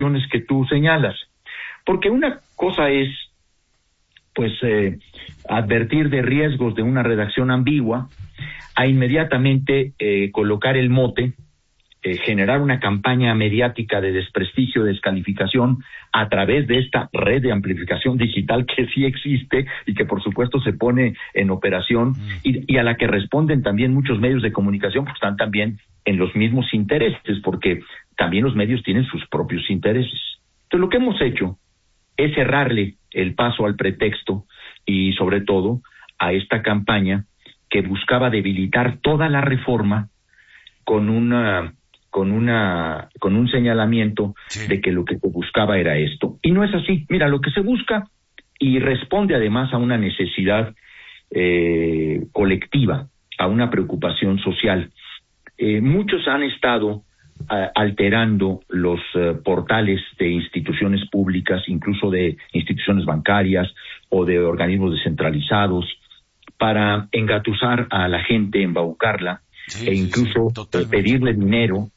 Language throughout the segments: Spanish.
situaciones que tú señalas. Porque una cosa es, pues, advertir de riesgos de una redacción ambigua, a inmediatamente colocar el mote, generar una campaña mediática de desprestigio, descalificación a través de esta red de amplificación digital que sí existe y que por supuesto se pone en operación y a la que responden también muchos medios de comunicación, pues están también en los mismos intereses, porque también los medios tienen sus propios intereses. Entonces lo que hemos hecho es cerrarle el paso al pretexto y sobre todo a esta campaña que buscaba debilitar toda la reforma con un señalamiento de que lo que se buscaba era esto. Y no es así. Mira, lo que se busca, y responde además a una necesidad colectiva, a una preocupación social. Muchos han estado alterando los portales de instituciones públicas, incluso de instituciones bancarias o de organismos descentralizados, para engatusar a la gente, embaucarla, e incluso pedirle dinero,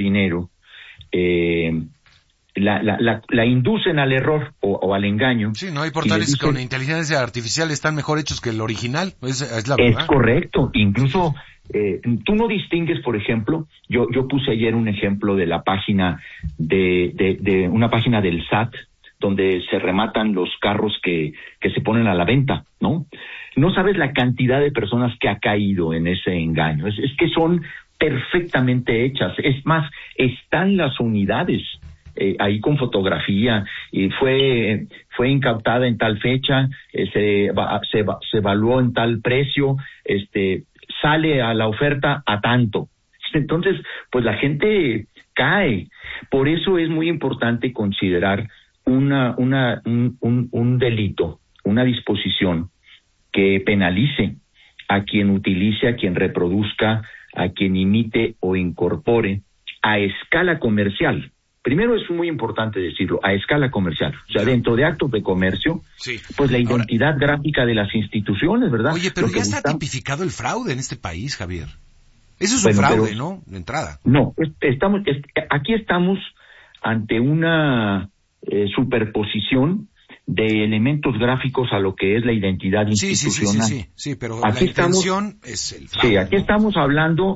la inducen al error o al engaño. Sí, no hay portales con inteligencia artificial están mejor hechos que el original, es la verdad. Es correcto, incluso tú no distingues, por ejemplo, yo puse ayer un ejemplo de la página de una página del SAT donde se rematan los carros que se ponen a la venta, ¿no? No sabes la cantidad de personas que ha caído en ese engaño. Es que son perfectamente hechas. Es más, están las unidades ahí con fotografía, y fue incautada en tal fecha, se evaluó en tal precio, sale a la oferta a tanto. Entonces, pues la gente cae. Por eso es muy importante considerar un delito, una disposición que penalice a quien utilice, a quien reproduzca, a quien imite o incorpore a escala comercial. Primero es muy importante decirlo, a escala comercial. O sea, dentro de actos de comercio, pues la identidad gráfica de las instituciones, ¿verdad? Oye, pero ya está tipificado el fraude en este país, Javier. Eso es un fraude, ¿no? De entrada. No, aquí estamos ante una superposición de elementos gráficos a lo que es la identidad institucional. Sí, pero aquí la intención es el fraude. Sí, aquí estamos hablando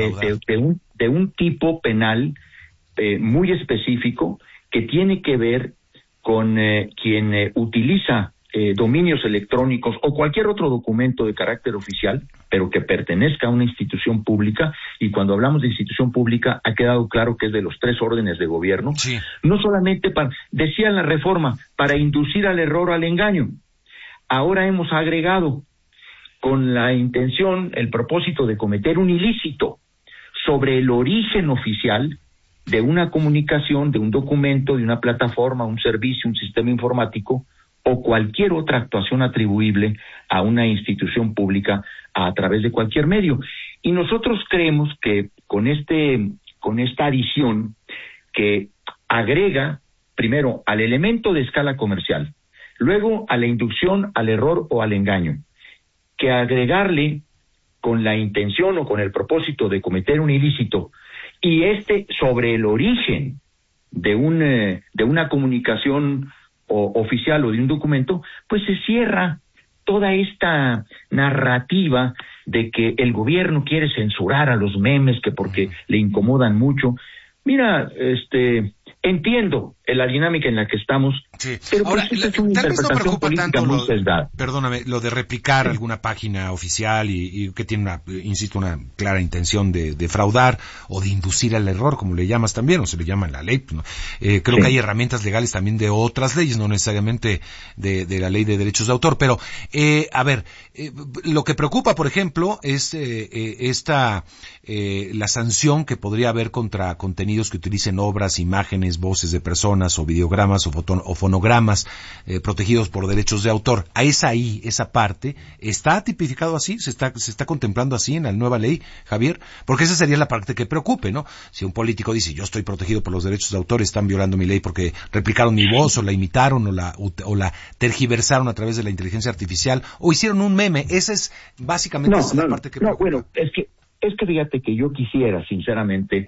de un tipo penal muy específico que tiene que ver con quien utiliza dominios electrónicos o cualquier otro documento de carácter oficial, pero que pertenezca a una institución pública, y cuando hablamos de institución pública ha quedado claro que es de los 3 órdenes de gobierno, no solamente decía en la reforma, para inducir al error o al engaño. Ahora hemos agregado con la intención, el propósito de cometer un ilícito sobre el origen oficial de una comunicación, de un documento, de una plataforma, un servicio, un sistema informático o cualquier otra actuación atribuible a una institución pública a través de cualquier medio. Y nosotros creemos que con esta adición que agrega primero al elemento de escala comercial, luego a la inducción al error o al engaño, que agregarle con la intención o con el propósito de cometer un ilícito y sobre el origen de una comunicación oficial o de un documento, pues se cierra toda esta narrativa de que el gobierno quiere censurar a los memes que porque le incomodan mucho. Mira, entiendo la dinámica en la que estamos, pero ahora, pues es una tal vez no interpretación preocupa política tanto muy sesgada. Perdóname, lo de replicar alguna página oficial y que tiene una clara intención de fraudar o de inducir al error, como le llamas también, o se le llama en la ley, ¿no? Creo que hay herramientas legales también de otras leyes, no necesariamente de la ley de derechos de autor, pero lo que preocupa, por ejemplo, es la sanción que podría haber contra contenidos que utilicen obras, imágenes, voces de personas o videogramas o fonogramas protegidos por derechos de autor. A esa parte, ¿está tipificado así? ¿Se está contemplando así en la nueva ley, Javier? Porque esa sería la parte que preocupe, ¿no? Si un político dice, yo estoy protegido por los derechos de autor, están violando mi ley porque replicaron mi voz o la imitaron o la tergiversaron a través de la inteligencia artificial o hicieron un meme. Esa es básicamente la parte que preocupa. Bueno, es que fíjate que yo quisiera, sinceramente,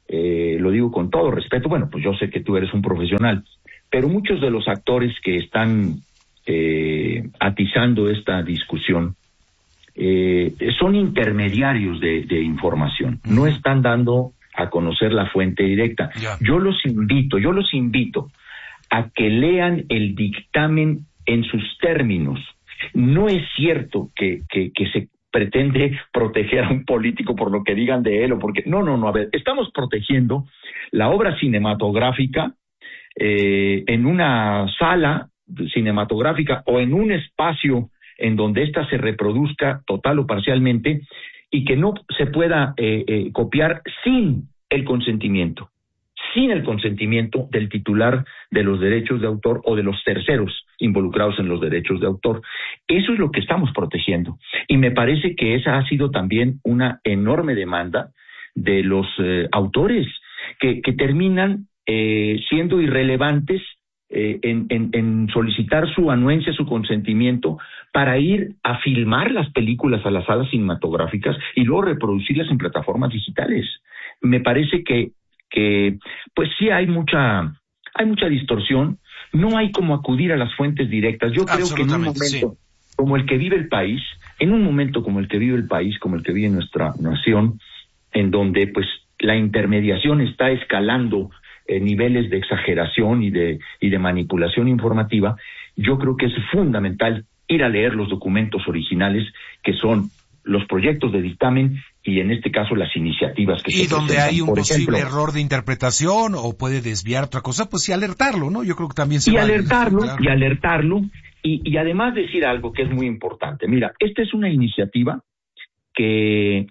lo digo con todo respeto, bueno, pues yo sé que tú eres un profesional, pero muchos de los actores que están atizando esta discusión son intermediarios de información, no están dando a conocer la fuente directa. Yo los invito a que lean el dictamen en sus términos. No es cierto que se pretende proteger a un político por lo que digan de él o porque... No, a ver, estamos protegiendo la obra cinematográfica en una sala cinematográfica o en un espacio en donde ésta se reproduzca total o parcialmente y que no se pueda copiar sin el consentimiento del titular de los derechos de autor o de los terceros involucrados en los derechos de autor. Eso es lo que estamos protegiendo. Y me parece que esa ha sido también una enorme demanda de los autores que terminan siendo irrelevantes en solicitar su anuencia, su consentimiento para ir a filmar las películas a las salas cinematográficas y luego reproducirlas en plataformas digitales. Me parece que pues sí hay mucha distorsión, no hay como acudir a las fuentes directas. Yo creo que en un momento como el que vive el país, como el que vive nuestra nación, en donde pues la intermediación está escalando niveles de exageración y de manipulación informativa, yo creo que es fundamental ir a leer los documentos originales, que son los proyectos de dictamen y en este caso las iniciativas que se presentan. Y donde hay un posible error de interpretación o puede desviar otra cosa, pues sí alertarlo, ¿no? Yo creo que también se vale. Alertarlo y además decir algo que es muy importante. Mira, esta es una iniciativa que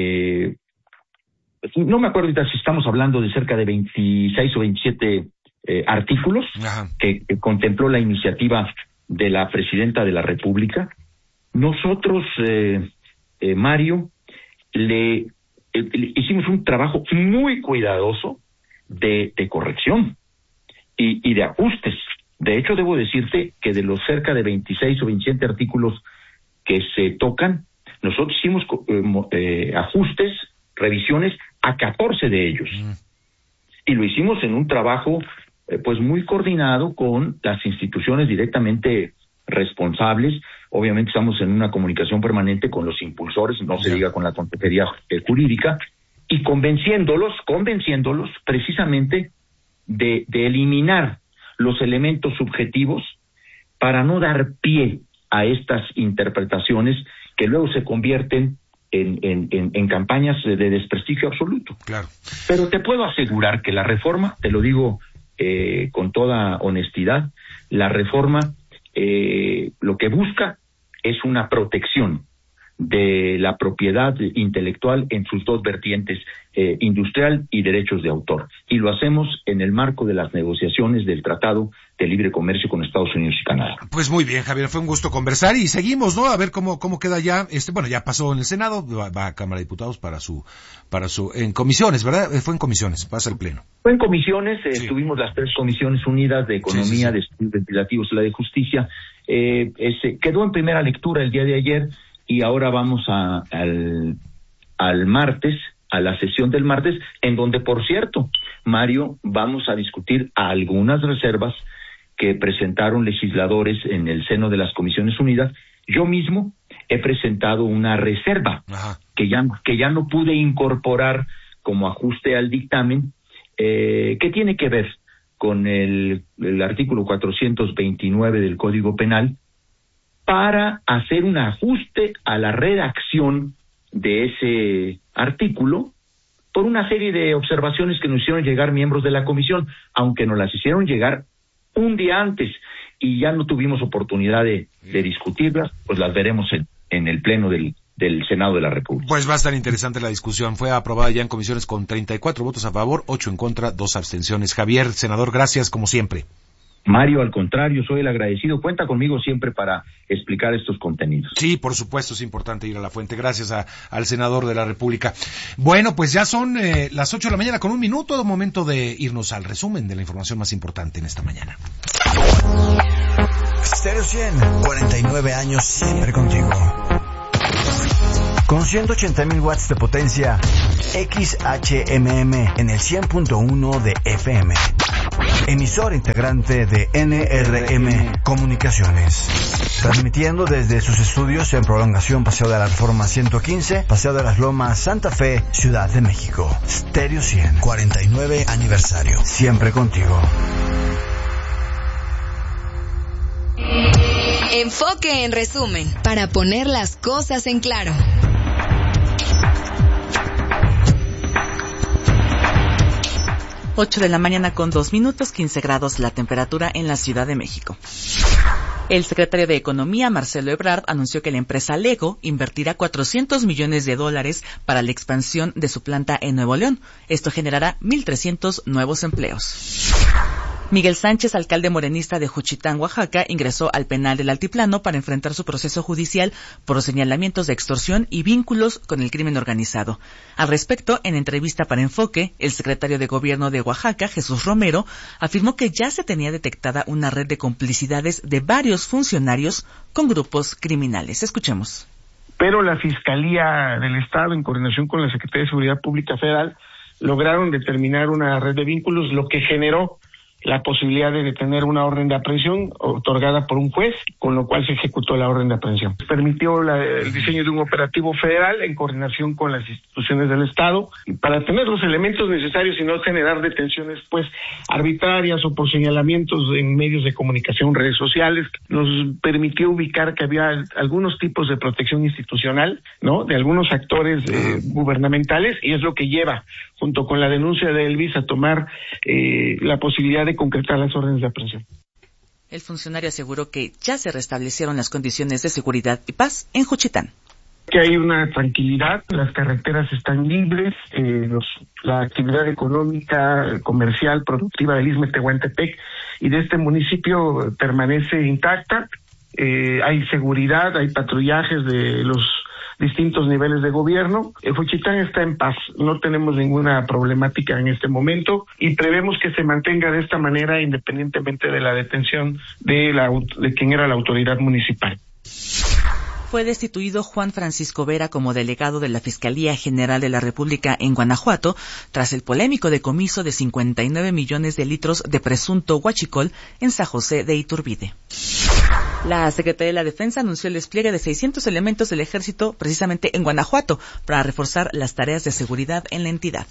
no me acuerdo ahorita si estamos hablando de cerca de 26 o 27 artículos que contempló la iniciativa de la Presidenta de la República. Nosotros, Mario, le hicimos un trabajo muy cuidadoso de corrección y de ajustes. De hecho, debo decirte que de los cerca de 26 o 27 artículos que se tocan, nosotros hicimos ajustes, revisiones a 14 de ellos. Y lo hicimos en un trabajo pues muy coordinado con las instituciones directamente responsables. Obviamente estamos en una comunicación permanente con los impulsores, no se diga con la Consejería Jurídica, y convenciéndolos precisamente de eliminar los elementos subjetivos para no dar pie a estas interpretaciones que luego se convierten en campañas de desprestigio absoluto. Claro. Pero te puedo asegurar que la reforma, te lo digo con toda honestidad, la reforma lo que busca es una protección de la propiedad intelectual en sus dos vertientes, industrial y derechos de autor. Y lo hacemos en el marco de las negociaciones del Tratado de Libre Comercio con Estados Unidos y Canadá. Pues muy bien, Javier, fue un gusto conversar y seguimos, ¿no? A ver cómo queda ya. Bueno, ya pasó en el Senado, va a Cámara de Diputados para su en comisiones, ¿verdad? Fue en comisiones, pasa el Pleno. Fue en comisiones, tuvimos las tres comisiones unidas de Economía, de Estudios Legislativos y la de Justicia. Quedó en primera lectura el día de ayer y ahora vamos al martes, a la sesión del martes, en donde, por cierto, Mario, vamos a discutir algunas reservas que presentaron legisladores en el seno de las Comisiones Unidas. Yo mismo he presentado una reserva que ya no pude incorporar como ajuste al dictamen, que tiene que ver con el artículo 429 del Código Penal, para hacer un ajuste a la redacción de ese artículo por una serie de observaciones que nos hicieron llegar miembros de la comisión, aunque nos las hicieron llegar un día antes y ya no tuvimos oportunidad de discutirlas, pues las veremos en el Pleno del Senado de la República. Pues va a estar interesante la discusión. Fue aprobada ya en comisiones con 34 votos a favor, 8 en contra, 2 abstenciones. Javier, senador, gracias como siempre. Mario, al contrario, soy el agradecido. Cuenta conmigo siempre para explicar estos contenidos. Sí, por supuesto, es importante ir a la fuente. Gracias al senador de la República. Bueno, pues ya son las 8 de la mañana con 1 minuto. Momento de irnos al resumen de la información más importante en esta mañana. Stereo 100, 49 años siempre contigo. con 180,000 watts de potencia, XHMM en el 100.1 de FM. Emisor integrante de NRM Comunicaciones. Transmitiendo desde sus estudios en Prolongación Paseo de la Reforma 115, Paseo de las Lomas, Santa Fe, Ciudad de México. Stereo 100, 49 aniversario. Siempre contigo. Enfoque en resumen, para poner las cosas en claro. Ocho de la mañana con 2 minutos, 15 grados la temperatura en la Ciudad de México. El secretario de Economía, Marcelo Ebrard, anunció que la empresa Lego invertirá $400 millones para la expansión de su planta en Nuevo León. Esto generará 1,300 nuevos empleos. Miguel Sánchez, alcalde morenista de Juchitán, Oaxaca, ingresó al penal del Altiplano para enfrentar su proceso judicial por señalamientos de extorsión y vínculos con el crimen organizado. Al respecto, en entrevista para Enfoque, el secretario de Gobierno de Oaxaca, Jesús Romero, afirmó que ya se tenía detectada una red de complicidades de varios funcionarios con grupos criminales. Escuchemos. Pero la Fiscalía del Estado, en coordinación con la Secretaría de Seguridad Pública Federal, lograron determinar una red de vínculos, lo que generó la posibilidad de detener una orden de aprehensión otorgada por un juez, con lo cual se ejecutó la orden de aprehensión. Permitió el diseño de un operativo federal en coordinación con las instituciones del Estado para tener los elementos necesarios y no generar detenciones arbitrarias o por señalamientos en medios de comunicación, redes sociales. Nos permitió ubicar que había algunos tipos de protección institucional, ¿no?, de algunos actores gubernamentales, y es lo que lleva, junto con la denuncia de Elvis, a tomar la posibilidad de concretar las órdenes de aprehensión. El funcionario aseguró que ya se restablecieron las condiciones de seguridad y paz en Juchitán. Que hay una tranquilidad, las carreteras están libres, la actividad económica, comercial, productiva del Istmo de Tehuantepec y de este municipio permanece intacta. Hay seguridad, hay patrullajes de los distintos niveles de gobierno. Juchitán está en paz, no tenemos ninguna problemática en este momento y prevemos que se mantenga de esta manera independientemente de la detención de quien era la autoridad municipal. Fue destituido Juan Francisco Vera como delegado de la Fiscalía General de la República en Guanajuato tras el polémico decomiso de 59 millones de litros de presunto huachicol en San José de Iturbide. La Secretaría de la Defensa anunció el despliegue de 600 elementos del Ejército precisamente en Guanajuato para reforzar las tareas de seguridad en la entidad.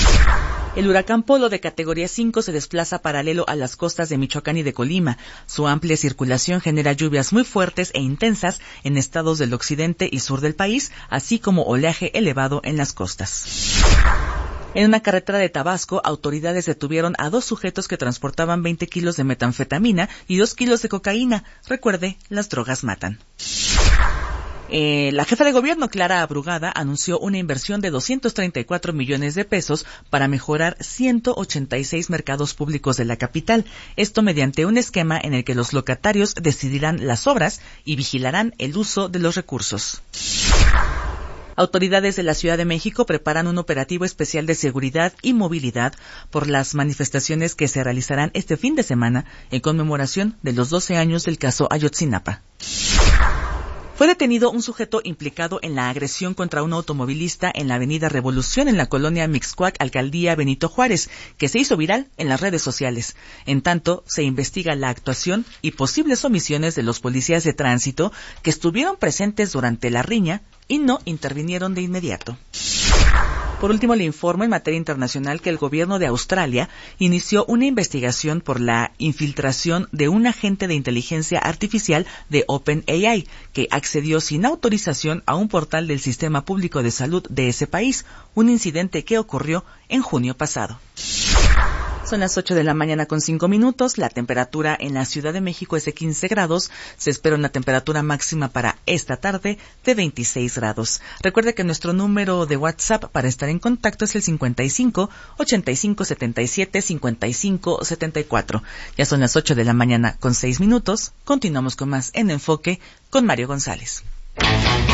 El huracán Polo de categoría 5 se desplaza paralelo a las costas de Michoacán y de Colima. Su amplia circulación genera lluvias muy fuertes e intensas en estados del occidente y sur del país, así como oleaje elevado en las costas. En una carretera de Tabasco, autoridades detuvieron a 2 sujetos que transportaban 20 kilos de metanfetamina y 2 kilos de cocaína. Recuerde, las drogas matan. La jefa de gobierno, Clara Brugada, anunció una inversión de 234 millones de pesos para mejorar 186 mercados públicos de la capital. Esto mediante un esquema en el que los locatarios decidirán las obras y vigilarán el uso de los recursos. Autoridades de la Ciudad de México preparan un operativo especial de seguridad y movilidad por las manifestaciones que se realizarán este fin de semana en conmemoración de los 12 años del caso Ayotzinapa. Fue detenido un sujeto implicado en la agresión contra un automovilista en la avenida Revolución en la colonia Mixcoac, alcaldía Benito Juárez, que se hizo viral en las redes sociales. En tanto, se investiga la actuación y posibles omisiones de los policías de tránsito que estuvieron presentes durante la riña y no intervinieron de inmediato. Por último, le informo en materia internacional que el gobierno de Australia inició una investigación por la infiltración de un agente de inteligencia artificial de OpenAI, que accedió sin autorización a un portal del Sistema Público de Salud de ese país, un incidente que ocurrió en junio pasado. Son las 8 de la mañana con 5 minutos. La temperatura en la Ciudad de México es de 15 grados. Se espera una temperatura máxima para esta tarde de 26 grados. Recuerde que nuestro número de WhatsApp para estar en contacto es el 55 85 77 55 74. Ya son las 8 de la mañana con 6 minutos. Continuamos con más en Enfoque con Mario González.